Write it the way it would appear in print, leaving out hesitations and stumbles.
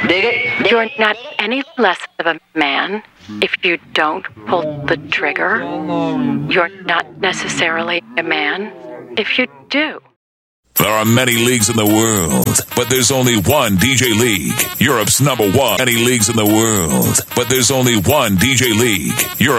Dig it? You're not any less of a man if you don't pull the trigger. You're not necessarily a man if you do. There are many leagues in the world, but there's only one DJ League, Europe's #1. Many leagues in the world, but there's only one DJ League, Europe.